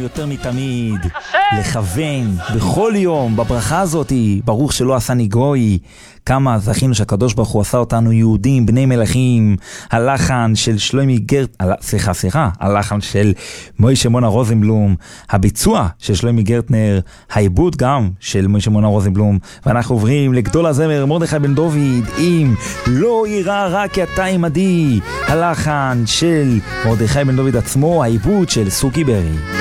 יותר מתמיד לכוון בכל יום בברכה הזאת, ברוך שלא עשני גוי. כמה זכינו שהקדוש ברוך הוא עשה אותנו יהודים בני מלכים. הלחן של שלומי גרטנר, הלחן של מוישה מונה רוזנבלום, הביצוע של שלומי גרטנר, העיבוד גם של מוישה מונה רוזנבלום. ואנחנו עוברים לגדול הזמר מרדכי בן דוד עם לא יראה רע כי אתה עמדי, הלחן של מרדכי בן דוד עצמו, העיבוד של סוכי ברי.